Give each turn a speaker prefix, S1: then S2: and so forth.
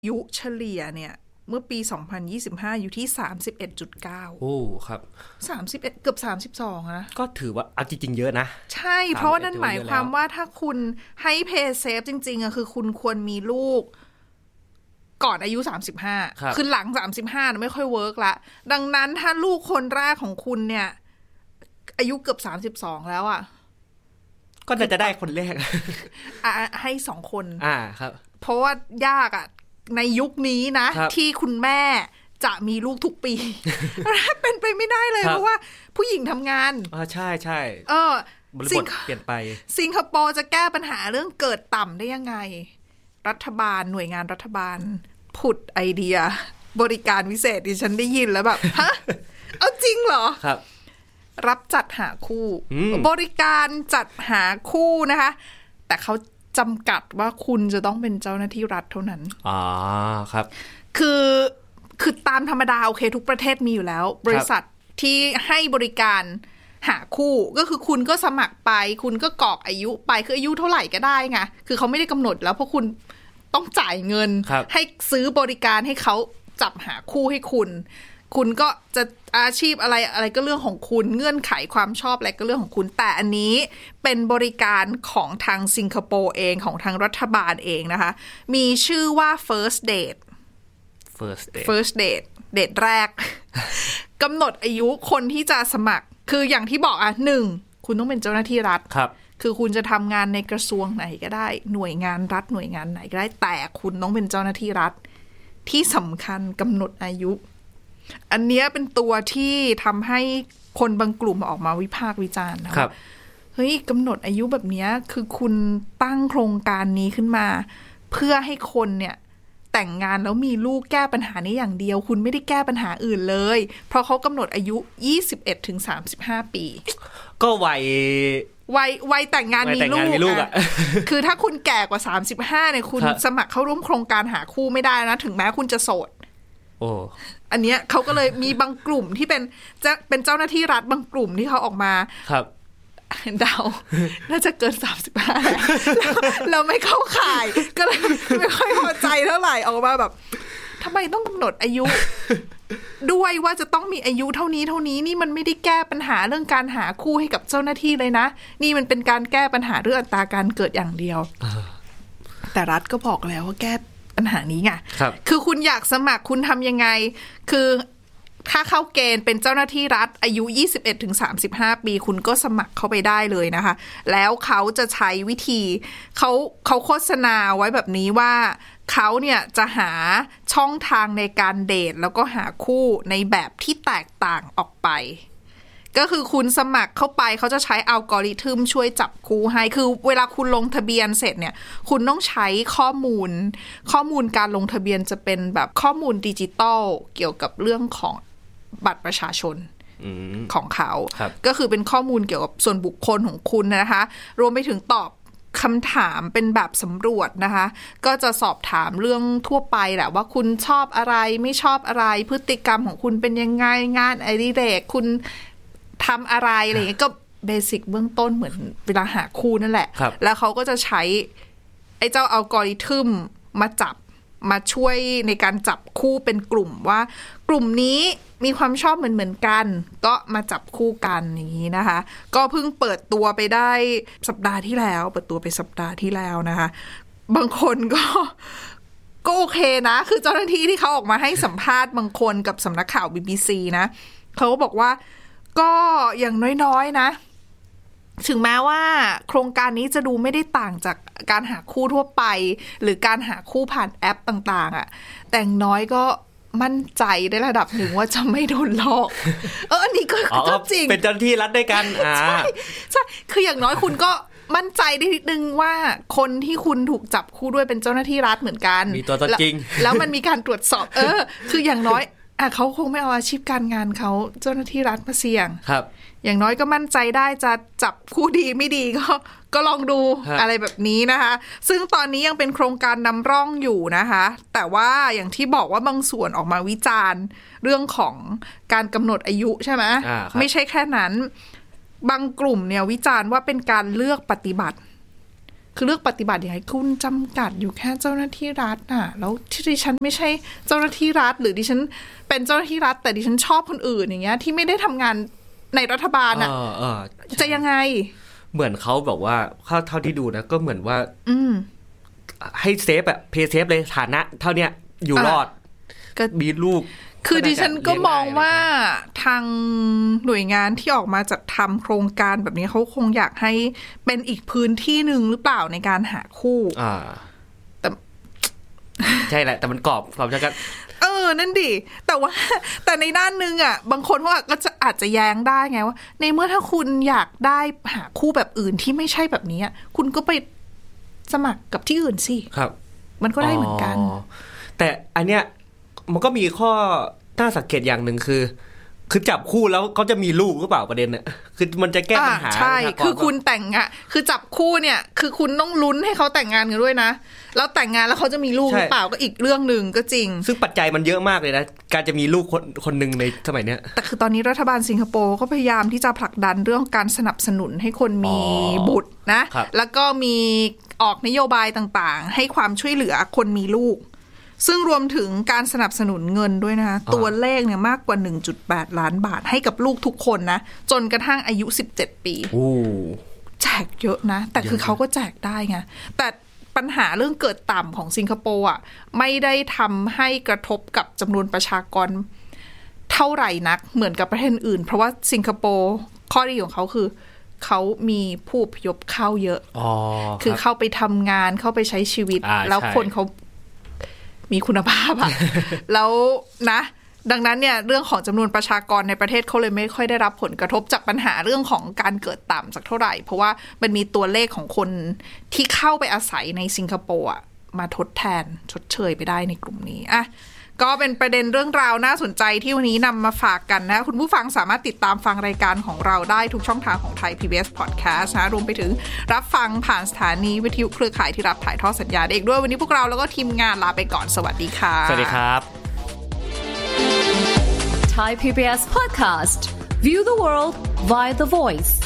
S1: อายุเฉลี่ยเนี่ยเมื่อปี2025อยู่ที่ 31.9
S2: โอ้ครับ
S1: 31เกือบ32นะ
S2: ก็ถือว่าเอาจริงๆเยอะนะ
S1: ใช่เพราะว่านั่นหมายความว่าถ้าคุณให้เพย์เซฟจริงๆคือคุณควรมีลูกก่อนอายุ35คือหลัง35นะไม่ค่อยเวิร์กละดังนั้นถ้าลูกคนแรกของคุณเนี่ยอายุเกือบ32แล้ว
S2: ก็น่าจะได้คนแรก
S1: ให้2คน
S2: ครับ
S1: เพราะว่ายากในยุคนี้นะที่คุณแม่จะมีลูกทุกปี เป็นไปไม่ได้เลยเพราะว่าผู้หญิงทำงาน
S2: ใช่ใช่บริบทเปลี่ยนไป
S1: สิงคโปร์จะแก้ปัญหาเรื่องเกิดต่ำได้ยังไงรัฐบาลหน่วยงานรัฐบาลผุดไอเดียบริการวิเศษดิฉันได้ยินแล้วแบบฮะเอาจริงเหรอ
S2: ครับ
S1: รับจัดหาคู่บริการจัดหาคู่นะคะแต่เขาจำกัดว่าคุณจะต้องเป็นเจ้าหน้าที่รัฐเท่านั้น
S2: ครับ
S1: คือตามธรรมดาโอเคทุกประเทศมีอยู่แล้วบริษัทที่ให้บริการหาคู่ก็คือคุณก็สมัครไปคุณก็กรอกอายุไปคืออายุเท่าไหร่ก็ได้ไงคือเขาไม่ได้กำหนดแล้วเพราะคุณต้องจ่ายเงินให้ซื้อบริการให้เขาจับหาคู่ให้คุณก็จะอาชีพอะไรก็เรื่องของคุณเงื่อนไขความชอบอะไรก็เรื่องของคุณแต่อันนี้เป็นบริการของทางสิงคโปร์เองของทางรัฐบาลเองนะคะมีชื่อว่า first date เดทแรก กำหนดอายุคนที่จะสมัครคืออย่างที่บอก1คุณต้องเป็นเจ้าหน้าที่รัฐคือคุณจะทำงานในกระทรวงไหนก็ได้หน่วยงานรัฐหน่วยงานไหนก็ได้แต่คุณต้องเป็นเจ้าหน้าที่รัฐที่สำคัญกำหนดอายุอันนี้เป็นตัวที่ทำให้คนบางกลุ่มออกมาวิพากษ์วิจารณ์นะครับเฮ้ยกำหนดอายุแบบนี้คือคุณตั้งโครงการนี้ขึ้นมาเพื่อให้คนเนี่ยแต่งงานแล้วมีลูกแก้ปัญหานี้อย่างเดียวคุณไม่ได้แก้ปัญหาอื่นเลยเพราะเขากำหนดอายุ 21-35 ปี
S2: ก็
S1: วัยแต่งงานมีลูกคือถ้าคุณแก่กว่า35เนี่ยคุณสมัครเข้าร่วมโครงการหาคู่ไม่ได้นะถึงแม้คุณจะโสดอันเนี้ยเขาก็เลยมีบางกลุ่มที่เป็นเจ้าหน้าที่รัฐบางกลุ่มที่เขาออกมา
S2: ครับ
S1: เดาน่าจะเกิน35แล้วไม่เข้าข่ายก็เลยไม่ค่อยพอใจเท่าไหร่ออกมาแบบทำไมต้องกำหนดอายุด้วยว่าจะต้องมีอายุเท่านี้นี่มันไม่ได้แก้ปัญหาเรื่องการหาคู่ให้กับเจ้าหน้าที่เลยนะนี่มันเป็นการแก้ปัญหาเรื่องอัตราการเกิดอย่างเดียวแต่รัฐก็บอกแล้วว่าแก้ปัญหานี้ไงคือคุณอยากสมัครคุณทำยังไงคือถ้าเข้าเกณฑ์เป็นเจ้าหน้าที่รัฐอายุ 21-35 ปีคุณก็สมัครเข้าไปได้เลยนะคะแล้วเขาจะใช้วิธีเขาโฆษณาไว้แบบนี้ว่าเขาเนี่ยจะหาช่องทางในการเดทแล้วก็หาคู่ในแบบที่แตกต่างออกไปก็คือคุณสมัครเข้าไปเขาจะใช้อัลกอริทึมช่วยจับคู่ให้คือเวลาคุณลงทะเบียนเสร็จเนี่ยคุณต้องใช้ข้อมูลการลงทะเบียนจะเป็นแบบข้อมูลดิจิตอลเกี่ยวกับเรื่องของบัตรประชาชนของเขาก็คือเป็นข้อมูลเกี่ยวกับส่วนบุคคลของคุณนะคะรวมไปถึงตอบคำถามเป็นแบบสำรวจนะคะก็จะสอบถามเรื่องทั่วไปแหละว่าคุณชอบอะไรไม่ชอบอะไรพฤติกรรมของคุณเป็นยังไงงานอดิเรกคุณทำอะไรอะไรอย่างเงี้ยก็เบสิกเบื้องต้นเหมือนเวลาหาคู่นั่นแหละแล้วเขาก็จะใช้ไอ้เจ้าอัลกอริทึมมาช่วยในการจับคู่เป็นกลุ่มว่ากลุ่มนี้มีความชอบเหมือนกันก็มาจับคู่กันอย่างนี้นะคะก็เพิ่งเปิดตัวไปได้สัปดาห์ที่แล้วเปิดตัวไปสัปดาห์ที่แล้วนะคะบางคนก็โอเคนะคือเจ้าหน้าที่ที่เขาออกมาให้สัมภาษณ์บางคนกับสำนักข่าว BBC นะเขาก็บอกว่าก็อย่างน้อยๆนะถึงแม้ว่าโครงการนี้จะดูไม่ได้ต่างจากการหาคู่ทั่วไปหรือการหาคู่ผ่านแอปต่างๆอ่ะแต่อย่างน้อยก็มั่นใจได้ระดับหนึ่งว่าจะไม่โดนหลอกอันนี้ก็จริง
S2: เป็นเจ้าหน้าที่รัฐด้วยกัน
S1: ใช่คืออย่างน้อยคุณก็มั่นใจได้นิดนึงว่าคนที่คุณถูกจับคู่ด้วยเป็นเจ้าหน้าที่รัฐเหมือนกัน
S2: มีตัวจริง
S1: แล้วมันมีการตรวจสอบคืออย่างน้อยเขาคงไม่เอาอาชีพการงานเขาเจ้าหน้าที่รัฐมาเสี่ยง
S2: ครับ
S1: อย่างน้อยก็มั่นใจได้จะจับคู่ดีไม่ดีก็ลองดูอะไรแบบนี้นะคะซึ่งตอนนี้ยังเป็นโครงการนำร่องอยู่นะคะแต่ว่าอย่างที่บอกว่าบางส่วนออกมาวิจารณ์เรื่องของการกำหนดอายุใช่ไหมไม่ใช่แค่นั้นบางกลุ่มเนี่ยวิจารณ์ว่าเป็นการเลือกปฏิบัติคือเลือกปฏิบัติยังไงคุณจำกัดอยู่แค่เจ้าหน้าที่รัฐน่ะแล้วที่ดิฉันไม่ใช่เจ้าหน้าที่รัฐหรือดิฉันเป็นเจ้าหน้าที่รัฐแต่ดิฉันชอบคนอื่นอย่างเงี้ยที่ไม่ได้ทำงานในรัฐบาลน่ะจะยังไง
S2: เหมือนเขาบอกว่าเท่าที่ดูนะก็เหมือนว่าให้เซฟเพย์เซฟเลยฐานะเท่าเนี้ยอยู่รอดก็มีลูก
S1: คือดิฉันก็มองว่าทางหน่วยงานที่ออกมาจัดทำโครงการแบบนี้เขาคงอยากให้เป็นอีกพื้นที่หนึ่งหรือเปล่าในการหาคู่แต่
S2: ใช่แหละแต่มันกรอบจำกัด
S1: นั่นดิแต่ในด้านนึงอ่ะบางคนเขาก็จะอาจจะแย้งได้ไงว่าในเมื่อถ้าคุณอยากได้หาคู่แบบอื่นที่ไม่ใช่แบบนี้คุณก็ไปสมัครกับที่อื่นสิ
S2: ครับ
S1: มันก็ได้เหมือนกัน
S2: แต่อันเนี้ยมันก็มีข้อน่าสังเกตอย่างหนึ่งคือจับคู่แล้วเขาจะมีลูกหรือเปล่าประเด็นเนี่ยคือมันจะแก้ปัญหา
S1: ใช่คือคุณแต่งคือจับคู่เนี่ยคือคุณต้องลุ้นให้เขาแต่งงานกันด้วยนะแล้วแต่งงานแล้วเขาจะมีลูกหรือเปล่าก็อีกเรื่องนึงก็จริง
S2: ซึ่งปัจจัยมันเยอะมากเลยนะการจะมีลูกคนนึงในสมัยเนี้ย
S1: แต่คือตอนนี้รัฐบาลสิงคโปร์ก็พยายามที่จะผลักดันเรื่องการสนับสนุนให้คนมีบุตรนะแล้วก็มีออกนโยบายต่างๆให้ความช่วยเหลือคนมีลูกซึ่งรวมถึงการสนับสนุนเงินด้วยนะคะตัวเลขเนี่ยมากกว่า 1.8 ล้านบาทให้กับลูกทุกคนนะจนกระทั่งอายุ17ปีแจกเยอะนะแต่คือเขาก็แจกได้ไงแต่ปัญหาเรื่องเกิดต่ำของสิงคโปร์อ่ะไม่ได้ทำให้กระทบกับจำนวนประชากรเท่าไหร่นักเหมือนกับประเทศอื่นเพราะว่าสิงคโปร์ข้อดีของเขาคือเขามีผู้อพยพเข้าเยอะคือเข้าไปทำงานเข้าไปใช้ชีวิตแล้วคนเขามีคุณภาพอะ แล้วนะดังนั้นเนี่ยเรื่องของจำนวนประชากรในประเทศเขาเลยไม่ค่อยได้รับผลกระทบจากปัญหาเรื่องของการเกิดต่ำสักเท่าไหร่เพราะว่ามันมีตัวเลขของคนที่เข้าไปอาศัยในสิงคโปร์มาทดแทนชดเชยไปได้ในกลุ่มนี้อ่ะก็เป็นประเด็นเรื่องราวน่าสนใจที่วันนี้นำมาฝากกันนะคุณผู้ฟังสามารถติดตามฟังรายการของเราได้ทุกช่องทางของไทย PBS Podcast นะรวมไปถึงรับฟังผ่านสถานีวิทยุเครือข่ายที่รับถ่ายทอดสัญญาณเองด้วยวันนี้พวกเราแล้วก็ทีมงานลาไปก่อนสวัสดีค่ะ
S2: สวัสดีครับ
S3: Thai PBS Podcast View the world via the voice